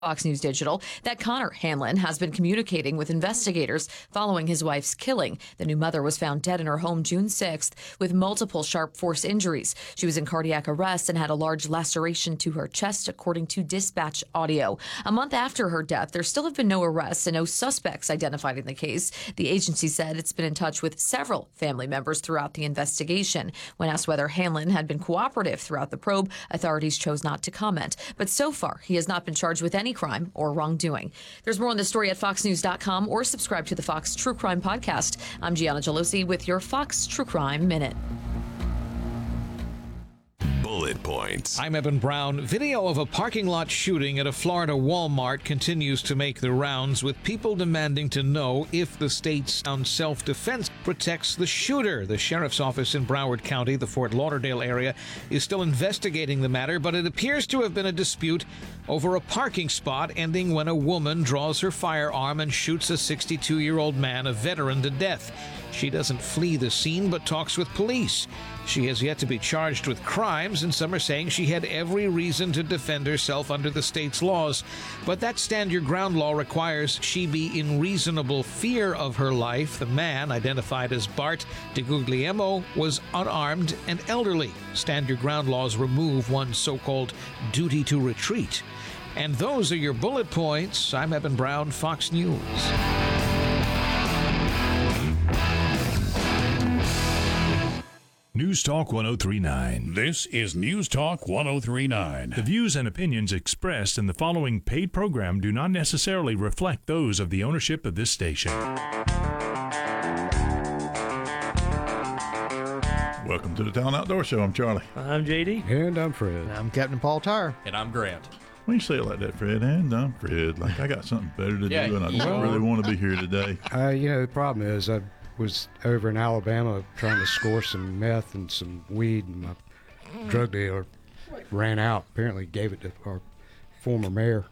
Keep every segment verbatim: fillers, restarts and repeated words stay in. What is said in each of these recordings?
Fox News Digital that Connor Hanlon has been communicating with investigators following his wife's killing. The new mother was found dead in her home June sixth with multiple sharp force injuries. She was in cardiac arrest and had a large laceration to her chest, according to dispatch audio. A month after her death, there still have been no arrests and no suspects identified in the case. The agency said it's been in touch with several family members throughout the investigation. When asked whether Hanlon had been cooperative throughout the probe, authorities chose not to comment. But so far, he has not been charged with any crime or wrongdoing. There's more on this story at fox news dot com or subscribe to the Fox True Crime Podcast. I'm Gianna Gelosi with your Fox True Crime Minute. Bullet Points. I'm Evan Brown. Video of a parking lot shooting at a Florida Walmart continues to make the rounds, with people demanding to know if the state's sound self-defense protects the shooter. The sheriff's office in Broward County, the Fort Lauderdale area, is still investigating the matter, but it appears to have been a dispute over a parking spot ending when a woman draws her firearm and shoots a sixty-two-year-old man, a veteran, to death. She doesn't flee the scene but talks with police. She has yet to be charged with crimes, and some are saying she had every reason to defend herself under the state's laws. But that stand your ground law requires she be in reasonable fear of her life. The man, identified as Bart DeGuglielmo, was unarmed and elderly. Stand your ground laws remove one's so-called duty to retreat. And those are your bullet points. I'm Evan Brown, Fox News. News Talk one oh three point nine. This is News Talk one oh three point nine. The views and opinions expressed in the following paid program do not necessarily reflect those of the ownership of this station. Welcome to the Town Outdoor Show. I'm Charlie. I'm J D. And I'm Fred. And I'm Captain Paul Tyre. And I'm Grant. When you say it like that, Fred, and I'm Fred, like I got something better to Yeah, do and I well, don't really want to be here today. Uh, you know, the problem is I was over in Alabama trying to score some meth and some weed, and my drug dealer ran out. Apparently gave it to our former mayor.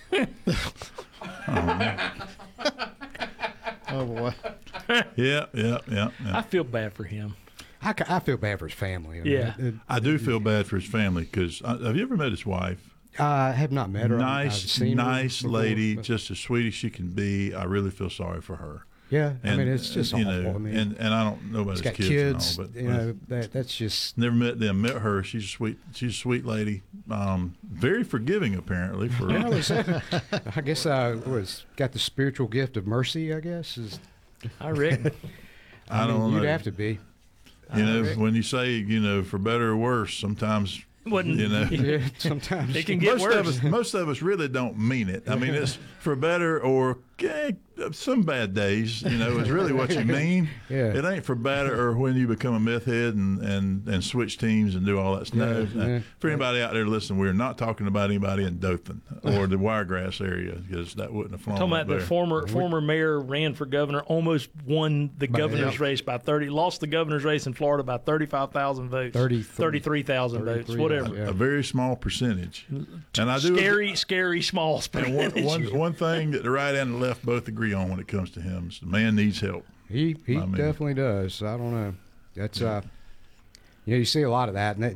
Oh, boy. Yeah, yeah, yeah. yeah. I feel bad for him. I, ca- I feel bad for his family. I mean, Yeah. it- I do feel bad for his family because uh, have you ever met his wife? I have not met her. I've Nice, seen her nice before, lady, but- just as sweet as she can be. I really feel sorry for her. Yeah, I And, mean, it's just you awful. know, I mean, and, and I don't know about he's his got kids, kids, and all, but you know, that, that's just... never met them. Met her. She's a sweet. She's a sweet lady. Um, very forgiving, apparently. For Yeah, I, was, I guess I was got the spiritual gift of mercy, I guess. Is, I reckon. I, I don't mean, know. You'd have to be. You know, reckon. when you say, you know, for better or worse, sometimes, Wasn't- you know, Yeah, sometimes. It can get most worse. of us, most of us really don't mean it. I mean, it's for better or eh, some bad days. You know, is really what you mean. Yeah. It ain't for better or when you become a meth head and, and, and switch teams and do all that stuff. Yeah, No, yeah. for anybody out there listening, we're not talking about anybody in Dothan or the Wiregrass area because that wouldn't have flown. Talking up about the there. former former mayor ran for governor, almost won the governor's yeah. race by thirty, lost the governor's race in Florida by thirty-five thousand votes. thirty-three. thirty-three thousand votes, thirty-three, whatever. yeah. A very small percentage. And I do Scary, scary small And percentage. one, one, one thing that the right and the left both agree on when it comes to him is the man needs help. He he I mean- definitely does. I don't know. That's uh, you know, you see a lot of that, and that,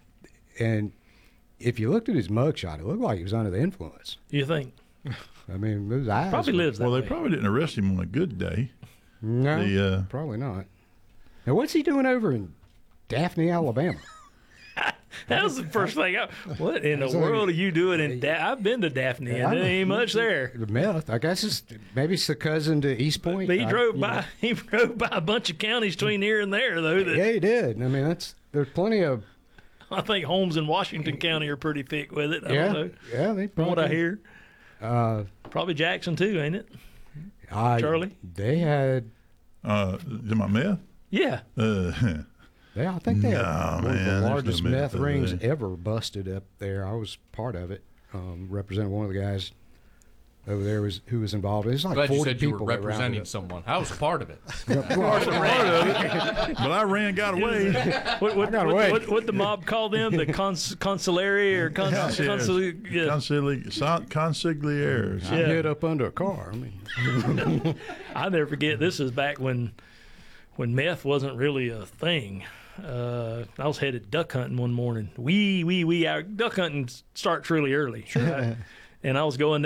and if you looked at his mugshot, it looked like he was under the influence. You think? I mean, his eyes Probably were- lives that Well, way. they probably didn't arrest him on a good day. No, The, uh, probably not. Now, what's he doing over in Daphne, Alabama? That was the first thing. I, what in the So- world are you doing in Da- I've been to Daphne, and I there know. ain't much there. The meth. I guess it's maybe it's the cousin to East Point. But he I- drove you by. know. He drove by a bunch of counties between here and there, though. That Yeah, he did. I mean, that's there's plenty of I think Holmes and Washington County are pretty thick with it. I yeah, don't know. yeah. They From what I probably- hear, Uh, probably Jackson too, ain't it? I, Charlie? They had. uh, did my meth? Yeah. Uh, Yeah, I think they No, had one man, of the there's no largest meth meth over rings there. ever busted up there. I was part of it. Um, represented one of the guys over there was who was involved. It was like Glad you forty said you people were that rounded representing up. someone. I was part of it. but I ran, got away. What what, got what, away. what, what the mob call them? The cons, consulary or cons, Concierge. consul, yeah. Consigli- son- Consigliers. I Yeah. hid up under a car. I mean, I'll never forget. This is back when when meth wasn't really a thing. Uh, I was headed duck hunting one morning. Wee, wee, wee. Our duck hunting starts really early. Sure. and I was going